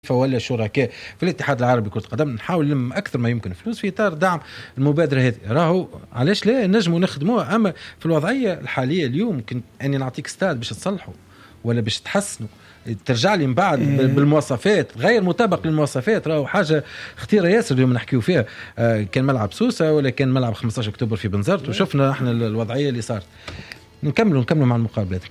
ولا شركاء في الاتحاد العربي كرة القدم نحاول نلم أكثر ما يمكن فلوس في إطار دعم المبادرة هذه. راهو علاش لا نجموا نخدموها، أما في الوضعية الحالية اليوم ممكن أني نعطيك ستاد باش تصلحوا ولا باش تحسنوا ترجع لي من بعد بالمواصفات غير مطابق للمواصفات. راهو حاجة خطيرة ياسر اليوم نحكيو فيها. كان ملعب سوسة ولا كان ملعب 15 أكتوبر في بنزرت وشفنا احنا الوضعية اللي صارت. نكملوا مع المقابلات.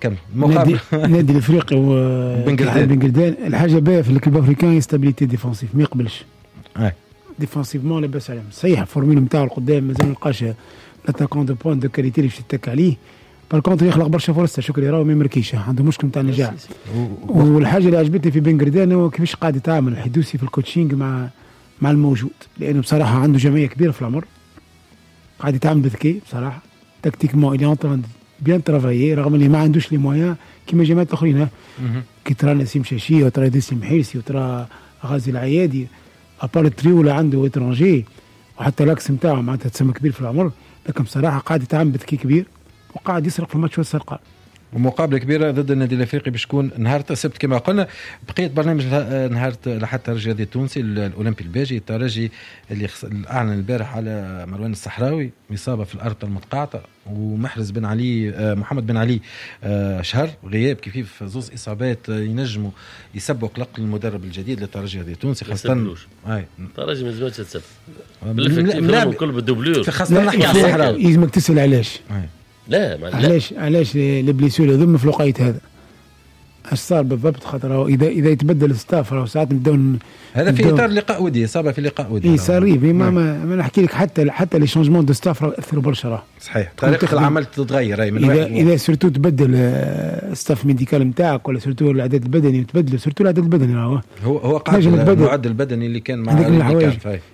نادي الافريقي وبنجلدان الحاجه باهيه في الكلوب افريكان ستابيليتي ديفونسيف ما يقبلش ديفونسيفمون لاباس عليهم صحيح فورمينو نتاعو القدام مازال ما لقاش لاتاكون دو بوين دو كاليتي اللي باش يتك عليه بار كونتر يخلق برشا فرص. شكري راهو ما يمركيش عنده مشكل نتاع النجاح. والحاجه اللي عجبتني في بنجلدان هو كيفاش قاعد يتعامل الحدوسي في الكوتشينج مع الموجود، لانه بصراحه عنده جمعيه كبيره في العمر قاعد يتعامل بذكاء بصراحه تكتيكمون الي اونطران بيان ترافايي رغم اللي ما عندوش لي مويان كيما جماعات الاخرين. كي ترى نسيم شاشيه وترى ديسيم حيرسي وترى غازي العيادي ابار التريو اللي عنده اترونجي وحتى لاكس نتاعو معناتها تسمى كبير في العمر، لكن بصراحه قاعد يتعامل بذكاء كبير وقاعد يسرق في الماتش والسرقه. ومقابله كبيره ضد النادي الافريقي باش تكون نهار السبت كما قلنا. بقيه برنامج نهار لحتى الرجاء التونسي الاولمبي الباجي الترجي اللي اعلن البارح على مروان الصحراوي اصابه في الارض المتقاطعه، ومحرز بن علي محمد بن علي شهر غياب كيف زوز اصابات ينجموا يسبوا قلق المدرب الجديد للترجي التونسي. خاصه الترجي ما لازمش تسب بالفكتيف كل بالدوبلور خاصه نحكي على الصحراوي. يلزمك تسال علاش لا علاش البليسيور ذم في الوقيت هذا اش صار بالضبط؟ خاطر اذا يتبدل الستاف راهو ساعات نبداو هذا في اطار لقاء ودي اصابه في لقاء ودي صار ما نحكي لك حتى لي شونجمون دو ستاف راهو اثروا برشا. راه صحيح طريقه العمل تتغير من اذا سورتو تبدل ستاف ميديكال نتاعك ولا سورتو العدد البدني تبدل سورتو العدد البدني هو قاعد المعدل البدني اللي كان مع الحوايج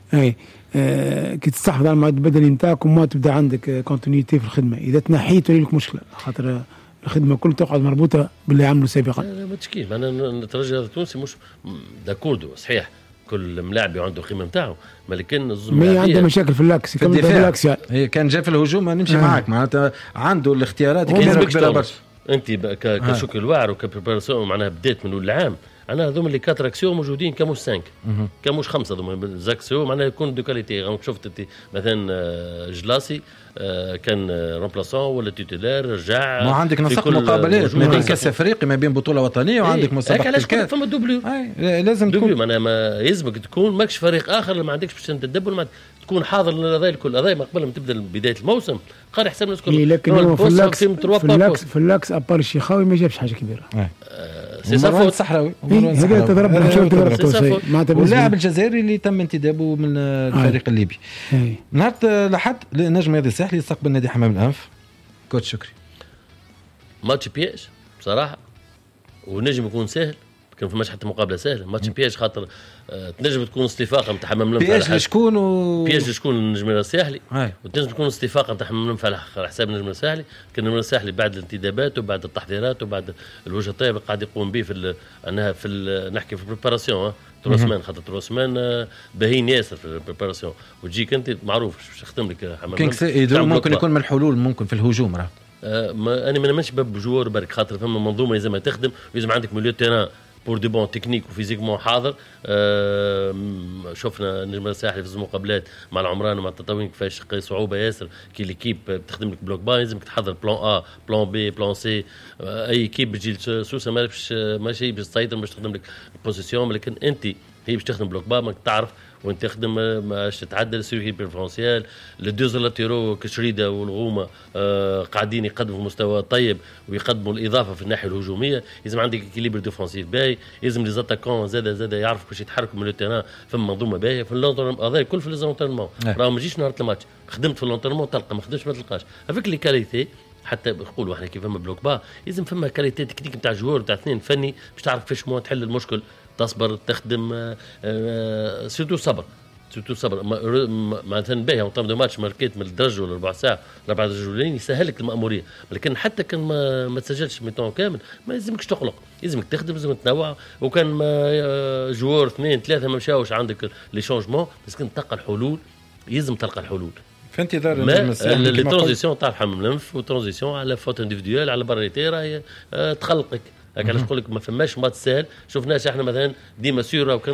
كي تستحفظ على المعدل البدني نتاعك وما تبدا عندك كونتينيتي في الخدمه. اذا تنحيت لك مشكله خاطر الخدمه كل تقعد مربوطه باللي عملوا سابقا. ما تشكيش انا الترجي التونسي مش داكوردو صحيح كل ملاعب عنده القيمه نتاعو، ولكن ما عنده مشاكل في اللاكس في الدفاع. هي كان جاء في الهجوم نمشي معاك معناتها عنده الاختيارات كبيره برشا. انت كشكل واعر وكبريباراسيون معناها بدات من اول العام انا هذوما اللي 4 اكسيون موجودين كموش 5 كموش 5 هذوما زاكسيون معناها يكون دو كاليتي. شفت انت مثلا جلاسي كان رومبلاسون ولا تيتولار رجع. ما عندك نسق مقابلات ما بين كاس افريقيا ما بين بطوله وطنيه وعندك مسابقه علاش كان فما دوبلور لازم تكون معناها ما يلزمك تكون ماكش فريق اخر ما عندكش باش تدبر تكون حاضر لهذا الكل. هذا ما قبل ما تبدا بدايه الموسم قال حساب الناس كلها. لكن في اللاكس ابار الشيخاوي ما جابش حاجه كبيره. مروان الصحراوي هذا تضرب واللاعب الجزائري اللي تم انتدابه من الفريق الليبي. نهار لحد النجم هذا الساحلي يستقبل نادي حمام الانف. كوتش شكري ماتش بياج بصراحه ونجم يكون سهل، كان في حتى مقابله سهله. ماتش بياج خاطر تنجم تكون استفاقه نتاع حمام الانف بياج شكون بياج شكون النجم الساحلي وتنجم تكون استفاقه نتاع حمام الانف على حساب النجم الساحلي. كان النجم الساحلي بعد الانتدابات وبعد التحضيرات وبعد الوجه الطيب قاعد يقوم به انها نحكي في البريباراسيون 3 سمان خاطر 3 سمان باهين ياسر في البريباراسيون وتجيك انت معروف باش تخدم لك حمام الانف. ممكن يكون من الحلول ممكن في الهجوم راه انا ما نمنش باب جوار برك خاطر فما منظومه لازم تخدم لازم عندك مليو تيران بور دي بون تكنيك وفيزيكمون حاضر. شفنا نجم الساحلي في المقابلات مع العمران ومع التطاوين كيفاش صعوبه ياسر كي ليكيب بتخدم لك بلوك با لازمك تحضر بلان ا بلان بي بلان سي. اي كيب بتجي سوسه ماشي باش تسيطر باش تخدم لك البوزيسيون، لكن انت هي باش تخدم بلوك با ماك تعرف وانت تخدم باش تتعدل السيركي بيرفونسيال. الدوز لاتيرو كشريده والغومه قاعدين يقدموا مستوى طيب ويقدموا الاضافه في الناحيه الهجوميه. لازم عندك اكيليبر ديفونسيف باهي، لازم لي زاتاكون زاد يعرفوا كيفاش يتحركوا من التيران. فما منظومه باهيه في اللونترمون هذا الكل في اللونترمون. راه ما تجيش نهار الماتش خدمت في اللونترمون تلقى ما خدمتش ما تلقاش. هذيك لي كاليتي حتى نقولوا احنا كيف فما بلوك با لازم فما كاليتي تكنيك نتاع جوار نتاع اثنين فني باش تعرف كيفاش تحل المشكل تصبر تخدم سيرتو صبر معناتها باهي وطام دو ماتش ماركيت من الدرجه ولا ربع ساعه 4 درجولين يسهل لك المأموريه. لكن حتى كان ما تسجلش ميتون كامل ما لازمكش تقلق، لازمك تخدم لازم تنوع. وكان ما جوار 2 3 ما مشاوش عندك لي شونجمون بس كنت تلقى الحلول لازم تلقى الحلول. في انتظار لي ترانزيسيون تاع حمام الانف وترانزيسيون على فوت انديفيديوال على باريتي راهي تخلقك علاش نقول لك ما فماش ماتش سهل. شفناش احنا مثلا ديما سيورا